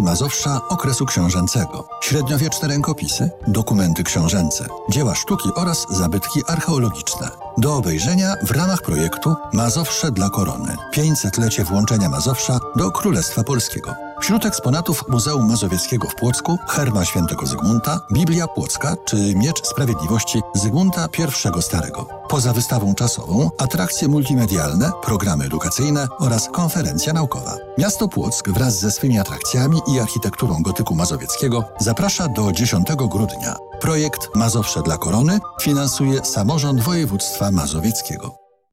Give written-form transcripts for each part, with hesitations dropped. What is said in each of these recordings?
Mazowsza okresu książęcego, średniowieczne rękopisy, dokumenty książęce, dzieła sztuki oraz zabytki archeologiczne. Do obejrzenia w ramach projektu Mazowsze dla Korony. 500-lecie włączenia Mazowsza do Królestwa Polskiego. Wśród eksponatów Muzeum Mazowieckiego w Płocku Herma Świętego Zygmunta, Biblia Płocka czy Miecz Sprawiedliwości Zygmunta I Starego. Poza wystawą czasową atrakcje multimedialne, programy edukacyjne oraz konferencja naukowa. Miasto Płock wraz ze swymi atrakcjami i architekturą gotyku mazowieckiego zaprasza do 10 grudnia. Projekt Mazowsze dla Korony finansuje samorząd województwa mazowieckiego.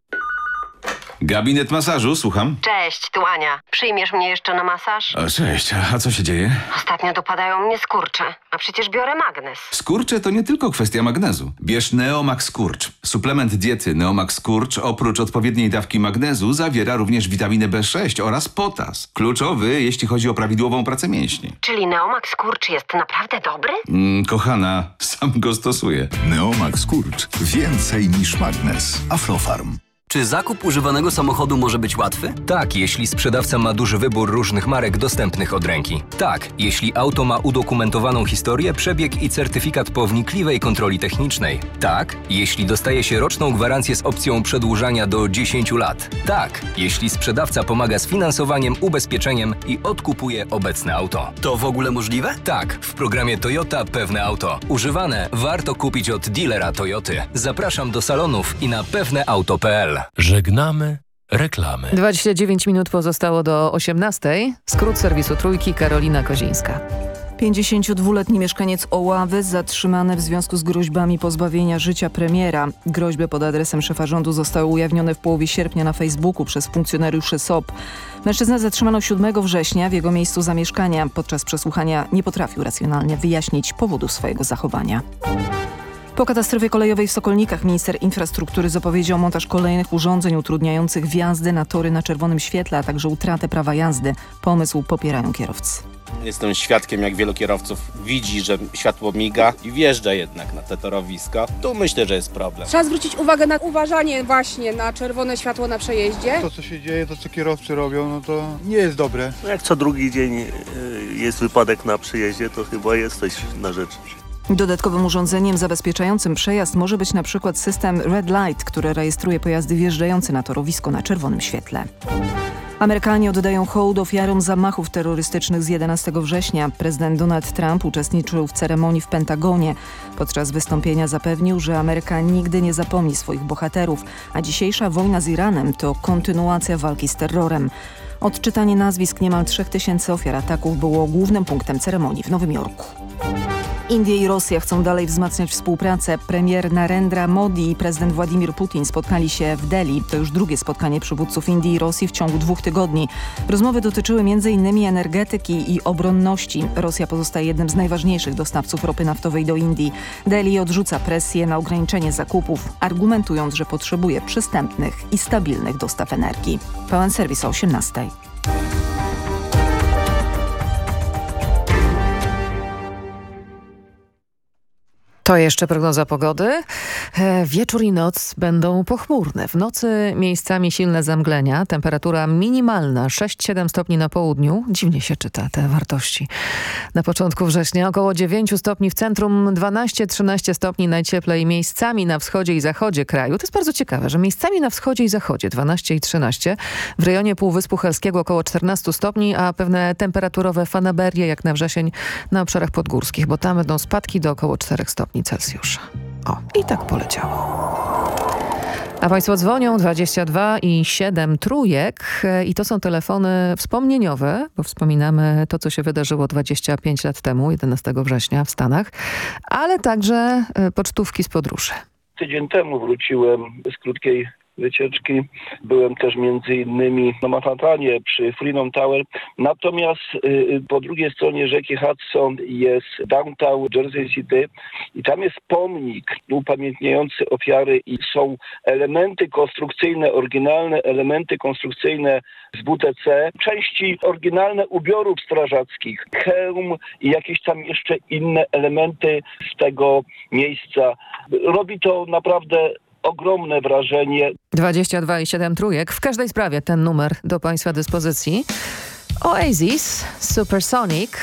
Gabinet masażu, słucham. Cześć, tu Ania. Przyjmiesz mnie jeszcze na masaż? Cześć, a co się dzieje? Ostatnio dopadają mnie skurcze, a przecież biorę magnes. Skurcze to nie tylko kwestia magnezu. Bierz Neomax Skurcz. Suplement diety Neomax Skurcz oprócz odpowiedniej dawki magnezu zawiera również witaminę B6 oraz potas. Kluczowy, jeśli chodzi o prawidłową pracę mięśni. Czyli Neomax Skurcz jest naprawdę dobry? Kochana, sam go stosuję. Neomax Skurcz. Więcej niż magnes. Aflofarm. Czy zakup używanego samochodu może być łatwy? Tak, jeśli sprzedawca ma duży wybór różnych marek dostępnych od ręki. Tak, jeśli auto ma udokumentowaną historię, przebieg i certyfikat po wnikliwej kontroli technicznej. Tak, jeśli dostaje się roczną gwarancję z opcją przedłużania do 10 lat. Tak, jeśli sprzedawca pomaga z finansowaniem, ubezpieczeniem i odkupuje obecne auto. To w ogóle możliwe? Tak, w programie Toyota Pewne Auto. Używane warto kupić od dealera Toyoty. Zapraszam do salonów i na pewneauto.pl. Żegnamy reklamy. 29 minut pozostało do 18:00. Skrót serwisu Trójki, Karolina Kozińska. 52-letni mieszkaniec Oławy zatrzymany w związku z groźbami pozbawienia życia premiera. Groźby pod adresem szefa rządu zostały ujawnione w połowie sierpnia na Facebooku przez funkcjonariuszy SOP. Mężczyznę zatrzymano 7 września w jego miejscu zamieszkania. Podczas przesłuchania nie potrafił racjonalnie wyjaśnić powodu swojego zachowania. Po katastrofie kolejowej w Sokolnikach minister infrastruktury zapowiedział montaż kolejnych urządzeń utrudniających wjazdy na tory na czerwonym świetle, a także utratę prawa jazdy. Pomysł popierają kierowcy. Jestem świadkiem, jak wielu kierowców widzi, że światło miga i wjeżdża jednak na te torowiska. Tu myślę, że jest problem. Trzeba zwrócić uwagę na uważanie właśnie na czerwone światło na przejeździe. To, co się dzieje, to co kierowcy robią, no to nie jest dobre. Jak co drugi dzień jest wypadek na przejeździe, to chyba jest coś na rzecz. Dodatkowym urządzeniem zabezpieczającym przejazd może być na przykład system Red Light, który rejestruje pojazdy wjeżdżające na torowisko na czerwonym świetle. Amerykanie oddają hołd ofiarom zamachów terrorystycznych z 11 września. Prezydent Donald Trump uczestniczył w ceremonii w Pentagonie. Podczas wystąpienia zapewnił, że Ameryka nigdy nie zapomni swoich bohaterów, a dzisiejsza wojna z Iranem to kontynuacja walki z terrorem. Odczytanie nazwisk niemal 3000 ofiar ataków było głównym punktem ceremonii w Nowym Jorku. Indie i Rosja chcą dalej wzmacniać współpracę. Premier Narendra Modi i prezydent Władimir Putin spotkali się w Delhi. To już drugie spotkanie przywódców Indii i Rosji w ciągu 2 tygodni. Rozmowy dotyczyły m.in. energetyki i obronności. Rosja pozostaje jednym z najważniejszych dostawców ropy naftowej do Indii. Delhi odrzuca presję na ograniczenie zakupów, argumentując, że potrzebuje przystępnych i stabilnych dostaw energii. Pełen serwis o 18:00. To jeszcze prognoza pogody. Wieczór i noc będą pochmurne. W nocy miejscami silne zamglenia. Temperatura minimalna 6-7 stopni na południu. Dziwnie się czyta te wartości. Na początku września około 9 stopni w centrum, 12-13 stopni najcieplej miejscami na wschodzie i zachodzie kraju. To jest bardzo ciekawe, że miejscami na wschodzie i zachodzie 12 i 13. W rejonie Półwyspu Helskiego około 14 stopni, a pewne temperaturowe fanaberie jak na wrzesień na obszarach podgórskich, bo tam będą spadki do około 4 stopni Celsjusza. O, i tak poleciało. A państwo dzwonią 22 i 7 trójek i to są telefony wspomnieniowe, bo wspominamy to, co się wydarzyło 25 lat temu, 11 września w Stanach, ale także pocztówki z podróży. Tydzień temu wróciłem z krótkiej wycieczki. Byłem też między innymi na Manhattanie przy Freedom Tower. Natomiast po drugiej stronie rzeki Hudson jest downtown Jersey City i tam jest pomnik upamiętniający ofiary i są elementy konstrukcyjne, oryginalne elementy konstrukcyjne z WTC, części oryginalne ubiorów strażackich, hełm i jakieś tam jeszcze inne elementy z tego miejsca. Robi to naprawdę ogromne wrażenie. 22 i 7 trójek. W każdej sprawie ten numer do państwa dyspozycji. Oasis, Supersonic.